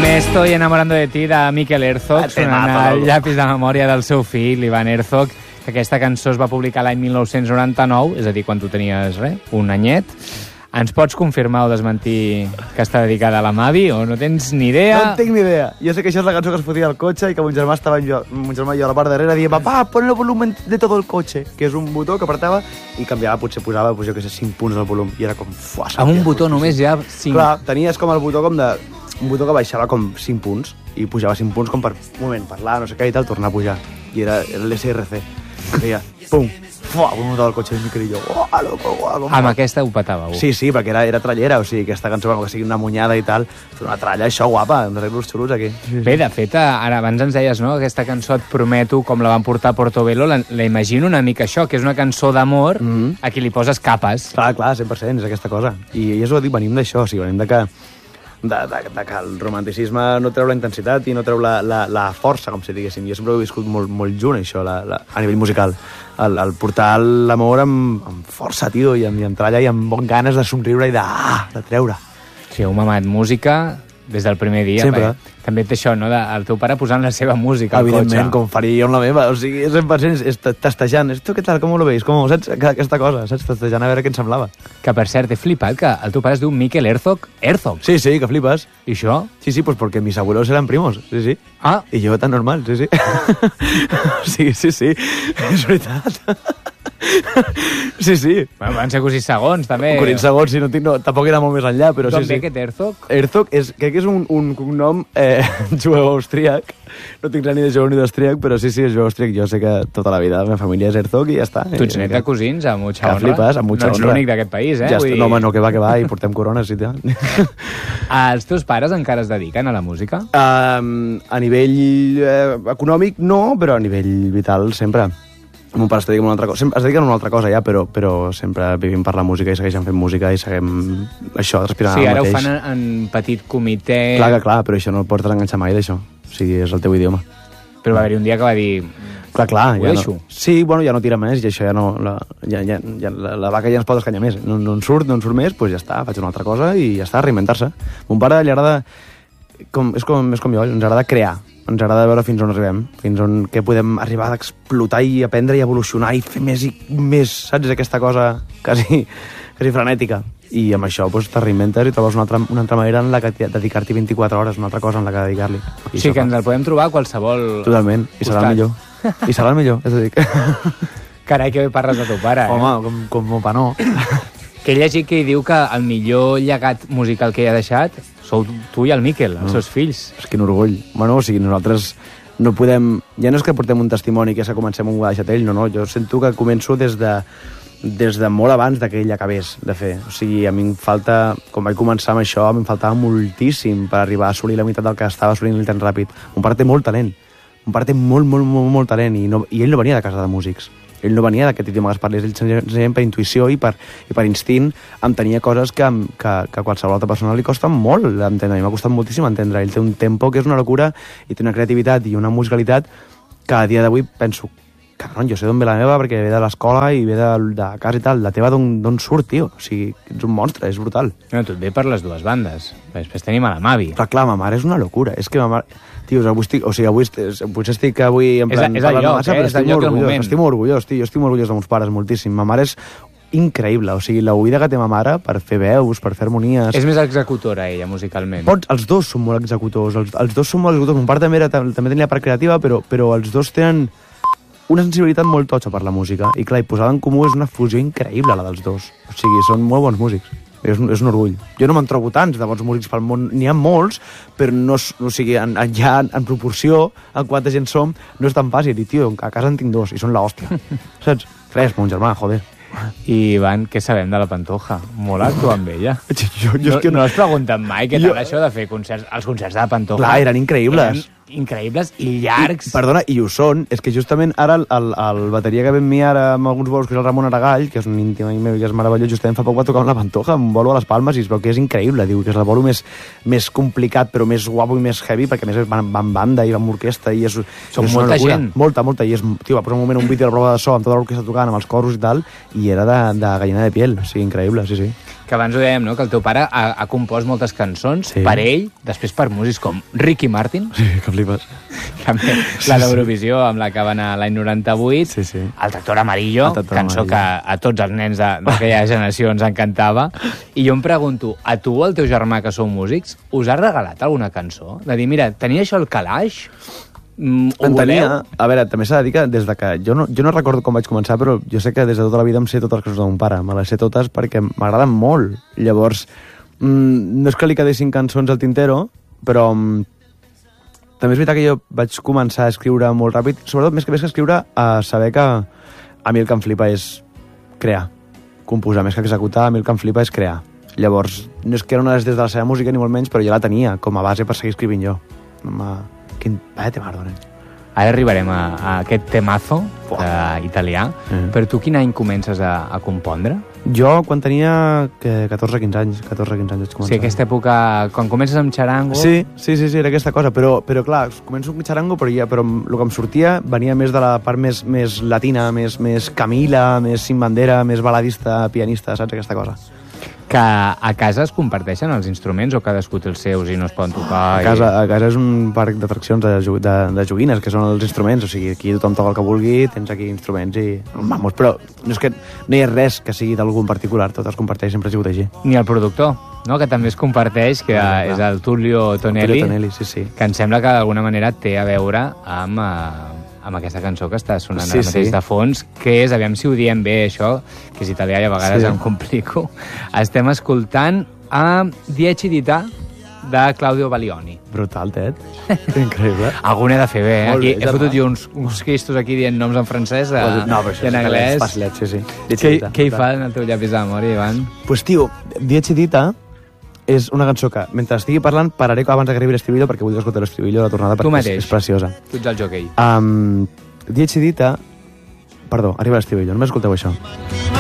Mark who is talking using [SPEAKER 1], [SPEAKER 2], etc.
[SPEAKER 1] Me estoy enamorando de ti, de Mikel Herzog, sonant el llapis de memòria del seu fill, Ivan Herzog, que aquesta cançó es va publicar l'any 1999, és a dir, quan tu tenies, un anyet. Ens pots confirmar o desmentir que està dedicada a la Mavi o no tens ni idea?
[SPEAKER 2] No en tinc ni idea. Jo sé que això és la cançó que es fotia al cotxe i que mon germà i jo a la part darrere dient, papà, pon el volum de tot el cotxe, que és un botó que apretava i canviava, potser posava, jo què sé, 5 punts del volum. I era com...
[SPEAKER 1] Amb un botó només ja 5...
[SPEAKER 2] Clar, tenies com el botó com de... Un botó que baixava com 5 punts i pujava 5 punts com per un moment parlar, no sé què i tal, tornar a pujar. I era l'SRC. Feia, pum, fuà, un botó del cotxe i Miquel i jo, loco,
[SPEAKER 1] amb aquesta ho petàveu.
[SPEAKER 2] Sí, perquè era trallera, o sigui, aquesta cançó, que sigui una munyada i tal, una tralla, això, guapa, uns arreglos xulos aquí.
[SPEAKER 1] Bé, de fet, ara abans ens deies, no?, aquesta cançó Et prometo, com la van portar a Portobello, la imagino una mica això, que és una cançó d'amor a qui li poses capes.
[SPEAKER 2] Clar, 100%, és aquesta cosa. I és ho dic, venim d'això, o sigui, venim de que el romanticisme no treu la intensitat i no treu la força, com si diguéssim. Jo sempre ho he viscut molt junt, això, a nivell musical. El portar l'amor amb força, tio, i amb tralla i amb ganes de somriure i de treure.
[SPEAKER 1] Sí, heu mamat música des del primer dia.
[SPEAKER 2] Sempre.
[SPEAKER 1] També té això, no?, el teu pare posant la seva música al cotxe.
[SPEAKER 2] Evidentment, com faria jo amb la meva. O sigui, 100% és tastejant. Tu què tal, com ho veus? Com, saps? Aquesta cosa, saps? Tastejant a veure què em semblava.
[SPEAKER 1] Que, per cert, he flipat que el teu pare es diu Mikel Herzog.
[SPEAKER 2] Sí, que flipes.
[SPEAKER 1] I això?
[SPEAKER 2] Sí, pues porque mis abuelos eran primos, sí.
[SPEAKER 1] Ah.
[SPEAKER 2] I jo tan normal, sí. Sí, és veritat. Sí.
[SPEAKER 1] Bueno, van ser cosins segons, també.
[SPEAKER 2] Cosins segons, sí, tampoc era molt més enllà, però sí.
[SPEAKER 1] D'on ve aquest Herzog?
[SPEAKER 2] Herzog crec que és un cognom jueu-austríac. No tinc res ni de jueu ni d'austríac, però sí, és jueu-austríac. Jo sé que tota la vida la meva família és Herzog i ja està.
[SPEAKER 1] Tu ets net de cosins, a mucha honra.
[SPEAKER 2] Que flipes, a mucha honra.
[SPEAKER 1] No ets l'únic d'aquest país,
[SPEAKER 2] Ja està, no, que va, i portem corones i tal.
[SPEAKER 1] Els teus pares encara es dediquen a la música?
[SPEAKER 2] A nivell econòmic no, però a nivell vital sempre. Mon pare es dedica a una altra cosa. Es dediquen a una altra cosa ja, però sempre vivim per la música i segueixen fent música i seguim això, respirant el mateix.
[SPEAKER 1] Sí, ara ho fan en petit comitè...
[SPEAKER 2] Clar, però això no el pots enganxar mai d'això. O sigui, és el teu idioma.
[SPEAKER 1] Però va haver-hi un dia que va dir...
[SPEAKER 2] Clar,
[SPEAKER 1] ho deixo.
[SPEAKER 2] Sí, ja no tira més i això ja no... La vaca ja ens pot escanyar més. No en surt més, doncs ja està, faig una altra cosa i ja està, reinventar-se. Mon pare li agrada... És com jo, ens agrada crear. Ens agrada veure fins on arribem, fins on què podem arribar d'explotar i aprendre i evolucionar i fer més i més, saps? Aquesta cosa quasi frenètica. I amb això te reinventes i trobes una altra manera en la que dedicar-t'hi 24 hores, una altra cosa en la que dedicar-li.
[SPEAKER 1] Sí, que ens el podem trobar a qualsevol...
[SPEAKER 2] Totalment, i serà el millor. I serà el millor, és a dir...
[SPEAKER 1] Carai, que bé parles de teu pare,
[SPEAKER 2] Home, com pa no.
[SPEAKER 1] Que he llegit que hi diu que el millor llegat musical que hi ha deixat sou tu i el Miquel, els seus fills.
[SPEAKER 2] És quin orgull. Bueno, o sigui, nosaltres no podem... Ja no és que portem un testimoni que comencem un guadaixatell, no. Jo sento que començo des de molt abans que ell acabés de fer. O sigui, a mi em falta... Quan vaig començar amb això, a mi em faltava moltíssim per arribar a assolir la meitat del que estava assolint ell tan ràpid. Mon pare té molt talent. Mon pare té molt talent i ell no venia de casa de músics. Ell no venia d'aquest idioma que es parlés, ell senzillament per intuïció i per instint entenia coses que a qualsevol altra persona li costa molt d'entendre. A mi m'ha costat moltíssim entendre. Ell té un tempo que és una locura i té una creativitat i una musicalitat que a dia d'avui penso, cabrón, jo sé d'on ve la meva perquè ve de l'escola i ve de casa i tal. La teva d'on surt, tio? O sigui, ets un monstre, és brutal.
[SPEAKER 1] No, tu et ve per les dues bandes. Després tenim a la Mavi.
[SPEAKER 2] Però clar, ma mare és una locura. És que ma mare... Tio, potser estic avui en plan...
[SPEAKER 1] És el lloc, és el lloc del moment.
[SPEAKER 2] Estic molt orgullós, tio. Jo estic molt orgullós de meus pares, moltíssim. Ma mare és increïble. O sigui, l'oïda que té ma mare per fer veus, per fer harmonies...
[SPEAKER 1] És més executora, ella, musicalment.
[SPEAKER 2] Els dos són molt executors. Els dos són molt executors. Mon pare també tenia part creativa, però els dos tenen una sensibilitat molt totxa per la música. I clar, i posada en comú és una fusió increïble, la dels dos. O sigui, són molt bons músics. És un orgull. Jo no me'n trobo tants de bons músics pel món, n'hi ha molts, però no, o sigui, en proporció, en quanta gent som, no és tan fàcil. I, tio, a casa en tinc dos, i són l'hòstia. Saps? Res, mon germà, joder.
[SPEAKER 1] I, Ivan, què sabem de la Pantoja? Molt actuar amb ella.
[SPEAKER 2] No
[SPEAKER 1] has preguntat mai què tal això de fer concerts, els concerts de la Pantoja?
[SPEAKER 2] Clar, eren increïbles.
[SPEAKER 1] Increïbles i llargs.
[SPEAKER 2] Perdona, i ho són. És que justament ara el bateria que vam mi ara amb alguns bolos, que és el Ramon Aragall, que és un íntim meu i que és meravellós, justament fa poc va tocar amb la Pantoja, un bolo a les Palmes, i es veu que és increïble. Diu que és el bolo més complicat, però més guapo i més heavy, perquè a més van amb banda i van amb orquestra. I
[SPEAKER 1] són molta gent.
[SPEAKER 2] Molta. I tio, va posar un moment un vídeo de la prova de so amb tota l'orquestra tocant, amb els coros i tal, i era de gallina de piel. O sigui, increïble, sí.
[SPEAKER 1] que abans ho dèiem, no? Que el teu pare ha compost moltes cançons per ell, després per músics com Ricky Martin.
[SPEAKER 2] Sí, que flipes.
[SPEAKER 1] També la d'Eurovisió, amb la que va anar l'any 98.
[SPEAKER 2] Sí.
[SPEAKER 1] El Tractor Amarillo, cançó que a tots els nens d'aquella generació ens encantava. I jo em pregunto, a tu o al teu germà, que sou músics, us ha regalat alguna cançó? De dir, mira, tenia això al calaix?
[SPEAKER 2] En tenia. A veure, també s'ha de dir que des de que... Jo no recordo com vaig començar, però jo sé que des de tota la vida em sé totes les cançons de mon pare. Me les sé totes perquè m'agraden molt. Llavors, no és que li quedessin cançons al tintero, però també és veritat que jo vaig començar a escriure molt ràpid, sobretot més que escriure, a saber que a mi el que em flipa és crear. Composar, més que executar, a mi el que em flipa és crear. Llavors, no és que no és des de la seva música, ni molt menys, però jo la tenia com a base per seguir escrivint jo. Vaya temazo, nen.
[SPEAKER 1] Ara arribarem a aquest temazo italià. Però tu quin any comences a compondre?
[SPEAKER 2] Jo quan tenia 14-15 anys. 14-15 anys vaig començar.
[SPEAKER 1] Sí, aquesta època, quan comences amb xarango...
[SPEAKER 2] Sí, era aquesta cosa, però clar, començo amb xarango, però el que em sortia venia més de la part més latina, més Camila, més Sin Bandera, més baladista, pianista, saps, aquesta cosa.
[SPEAKER 1] Que a casa es comparteixen els instruments o cadascú té els seus i no es poden tocar?
[SPEAKER 2] A casa és un parc d'atraccions de joguines, que són els instruments, o sigui, aquí tothom toca el que vulgui, tens aquí instruments i... Vamos, però no és que no hi ha res que sigui d'algú en particular, tot es comparteix, sempre ha sigut així.
[SPEAKER 1] Ni el productor, no?, que també es comparteix, que és el Tullio Tonelli,
[SPEAKER 2] sí.
[SPEAKER 1] Que em sembla que d'alguna manera té a veure amb aquesta cançò que està sonant ara mateix de fons, que és, aviam si ho diem bé, això, que és italià i a vegades em complico. Estem escoltant a Dieci dita de Claudio Baglioni.
[SPEAKER 2] Brutal, Ted. Increïble.
[SPEAKER 1] Alguna he de fer bé, eh? Aquí he fotut jo uns quistos aquí dient noms en francès i en anglès.
[SPEAKER 2] Facilet, sí.
[SPEAKER 1] Què hi fa en el teu llapis de memòria, Ivan?
[SPEAKER 2] Pues, tio, Dieci dita és una cançó que, mentre estigui parlant, pararé abans que arribi l'estribillo, perquè vull escoltar l'estribillo, la tornada, perquè és preciosa.
[SPEAKER 1] Tu ets el jockey.
[SPEAKER 2] Dieci dita... Perdó, arriba l'estribillo, només escolteu això.